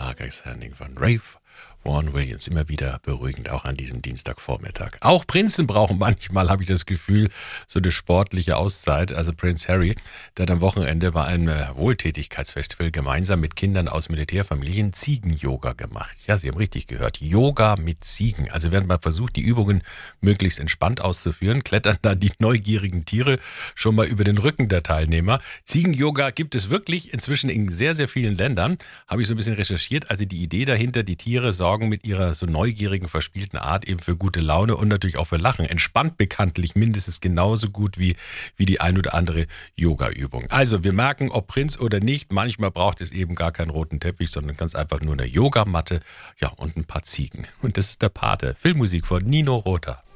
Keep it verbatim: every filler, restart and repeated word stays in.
Tageshandling von Ralph Vaughan Williams. Immer wieder beruhigend, auch an diesem Dienstagvormittag. Auch Prinzen brauchen manchmal, habe ich das Gefühl, so eine sportliche Auszeit. Also Prince Harry, der hat am Wochenende bei einem Wohltätigkeitsfestival gemeinsam mit Kindern aus Militärfamilien Ziegen-Yoga gemacht. Ja, Sie haben richtig gehört. Yoga mit Ziegen. Also während man versucht, die Übungen möglichst entspannt auszuführen, klettern dann die neugierigen Tiere schon mal über den Rücken der Teilnehmer. Ziegen-Yoga gibt es wirklich inzwischen in sehr, sehr vielen Ländern. Habe ich so ein bisschen recherchiert. Also die Idee dahinter, die Tiere sorgen mit ihrer so neugierigen, verspielten Art eben für gute Laune und natürlich auch für Lachen. Entspannt bekanntlich mindestens genauso gut wie, wie die ein oder andere Yoga-Übung. Also wir merken, ob Prinz oder nicht, manchmal braucht es eben gar keinen roten Teppich, sondern ganz einfach nur eine Yogamatte, ja, und ein paar Ziegen. Und das ist der Pate. Filmmusik von Nino Rota.